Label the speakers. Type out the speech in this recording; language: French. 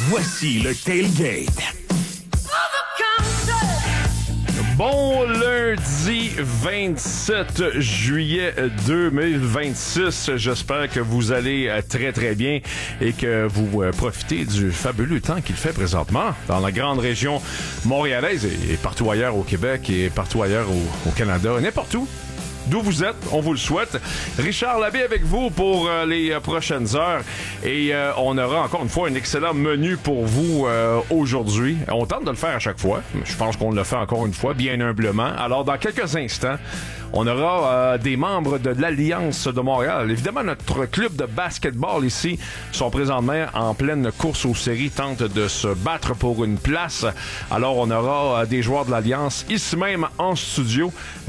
Speaker 1: Voici le Tailgate.
Speaker 2: Bon lundi 27 juillet 2026. J'espère que vous allez très très bien et que vous profitez du fabuleux temps qu'il fait présentement dans la grande région montréalaise et partout ailleurs au Québec et partout ailleurs au Canada, n'importe où. D'où vous êtes, on vous le souhaite. Richard Labbé avec vous pour les prochaines heures. Et on aura encore une fois un excellent menu pour vous aujourd'hui. On tente de le faire à chaque fois. Je pense qu'on le fait encore une fois, bien humblement. Alors, dans quelques instants, on aura des membres de l'Alliance de Montréal. Évidemment, notre club de basketball ici sont présentement en pleine course aux séries, tentent de se battre pour une place. Alors, on aura des joueurs de l'Alliance ici même en studio.